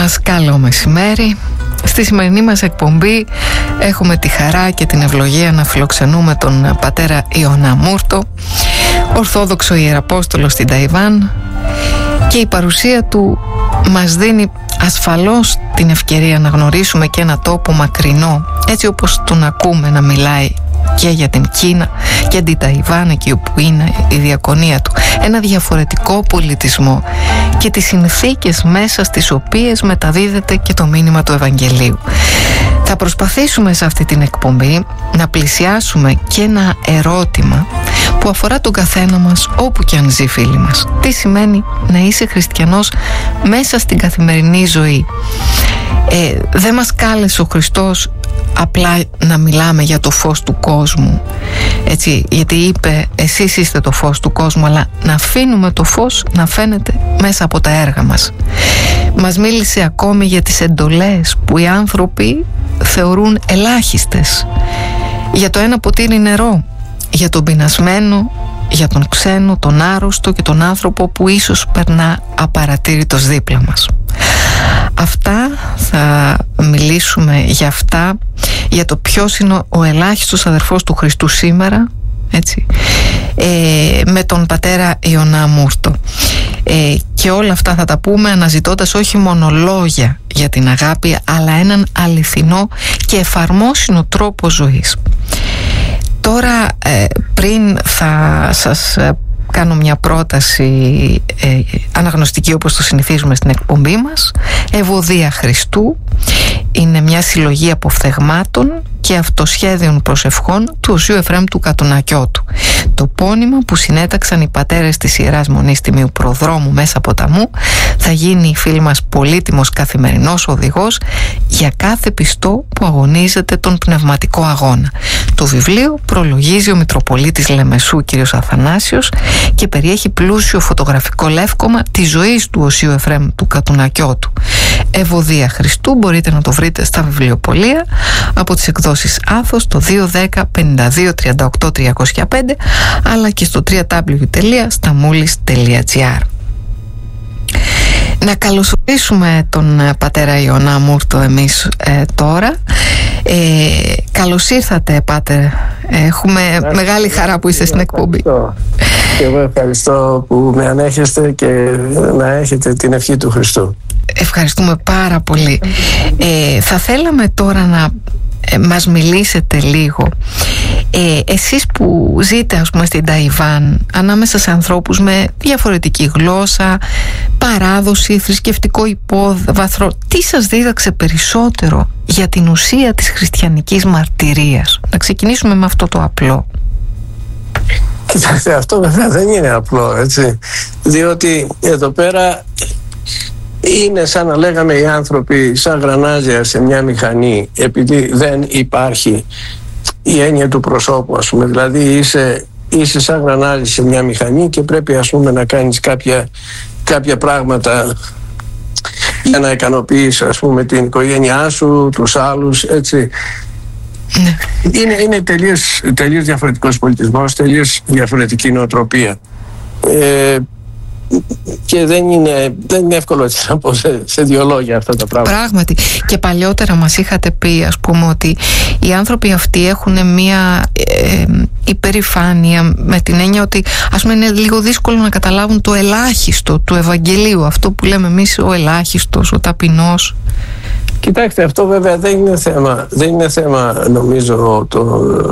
μας, καλό μεσημέρι. Στη σημερινή μας εκπομπή έχουμε τη χαρά και την ευλογία να φιλοξενούμε τον πατέρα Ιωνά Μούρτο, Ορθόδοξο Ιεραπόστολο στην Ταϊβάν, και η παρουσία του μας δίνει ασφαλώς την ευκαιρία να γνωρίσουμε και ένα τόπο μακρινό, έτσι όπως τον ακούμε να μιλάει και για την Κίνα και την Ταϊβάν, εκεί όπου είναι η διακονία του, ένα διαφορετικό πολιτισμό και τις συνθήκες μέσα στις οποίες μεταδίδεται και το μήνυμα του Ευαγγελίου. Θα προσπαθήσουμε σε αυτή την εκπομπή να πλησιάσουμε και ένα ερώτημα που αφορά τον καθένα μας όπου και αν ζει, φίλοι μας. Τι σημαίνει να είσαι χριστιανός μέσα στην καθημερινή ζωή? Δεν μας κάλεσε ο Χριστός απλά να μιλάμε για το φως του κόσμου, έτσι, γιατί είπε εσείς είστε το φως του κόσμου, αλλά να αφήνουμε το φως να φαίνεται μέσα από τα έργα μας. Μας μίλησε ακόμη για τις εντολές που οι άνθρωποι θεωρούν ελάχιστες, για το ένα ποτήρι νερό, για τον πεινασμένο, για τον ξένο, τον άρρωστο και τον άνθρωπο που ίσως περνά απαρατήρητος δίπλα μας. Αυτά θα μιλήσουμε, για αυτά, για το ποιος είναι ο ελάχιστος αδερφός του Χριστού σήμερα, έτσι, με τον πατέρα Ιωνά Μούρτο, και όλα αυτά θα τα πούμε αναζητώντας όχι μόνο λόγια για την αγάπη, αλλά έναν αληθινό και εφαρμόσιμο τρόπο ζωής. Τώρα, πριν θα σας κάνω μια πρόταση αναγνωστική, όπως το συνηθίζουμε στην εκπομπή μας. Ευωδία Χριστού είναι μια συλλογή αποφθεγμάτων και αυτοσχέδιων προσευχών του Οσίου Εφραίμ του Κατουνακιώτου. Το πόνημα που συνέταξαν οι πατέρες της Ιεράς Μονής Τιμίου Προδρόμου μέσα ποταμού θα γίνει, φίλοι μας, πολύτιμος καθημερινός οδηγός για κάθε πιστό που αγωνίζεται τον πνευματικό αγώνα. Το βιβλίο προλογίζει ο Μητροπολίτης Λεμεσού κ. Αθανάσιος και περιέχει πλούσιο φωτογραφικό λεύκομα της ζωής του Οσίου Εφραίμ του Κατουνακιώτου. Ευωδία Χριστού μπορείτε να το βρείτε στα βιβλιοπωλεία από τις εκδόσεις Άθος, το 210 52 38 305, αλλά και στο www.stamoulis.gr. Να καλωσορίσουμε τον πατέρα Ιωνά Μούρτο εμείς τώρα. Καλώς ήρθατε, πάτερ. Έχουμε μεγάλη χαρά που είστε στην εκπομπή. Και εγώ ευχαριστώ που με ανέχεστε και να έχετε την ευχή του Χριστού. Ευχαριστούμε πάρα πολύ. Θα θέλαμε τώρα να μας μιλήσετε λίγο. Εσείς που ζείτε, ας πούμε, στην Ταϊβάν, ανάμεσα σε ανθρώπους με διαφορετική γλώσσα, παράδοση, θρησκευτικό υπόβαθρο, τι σας δίδαξε περισσότερο για την ουσία της χριστιανικής μαρτυρίας? Να ξεκινήσουμε με αυτό το απλό. Κοιτάξτε, αυτό βέβαια δεν είναι απλό, έτσι, διότι εδώ πέρα είναι σαν να λέγαμε οι άνθρωποι σαν γρανάζια σε μια μηχανή, επειδή δεν υπάρχει η έννοια του προσώπου, ας πούμε. Δηλαδή είσαι σαν γρανάζι σε μια μηχανή και πρέπει, ας πούμε, να κάνεις κάποια πράγματα για να ικανοποιείς, ας πούμε, την οικογένειά σου, τους άλλους, έτσι. Είναι τελείως διαφορετικός πολιτισμός, τελείως διαφορετική νοοτροπία. Και δεν είναι εύκολο, έτσι να πω σε δύο λόγια αυτά τα πράγματα. Πράγματι. Και παλιότερα μας είχατε πει, ας πούμε, ότι οι άνθρωποι αυτοί έχουν μια υπερηφάνεια, με την έννοια ότι, ας πούμε, είναι λίγο δύσκολο να καταλάβουν το ελάχιστο του Ευαγγελίου, αυτό που λέμε εμείς ο ελάχιστος, ο ταπεινός. Κοιτάξτε, αυτό βέβαια δεν είναι θέμα νομίζω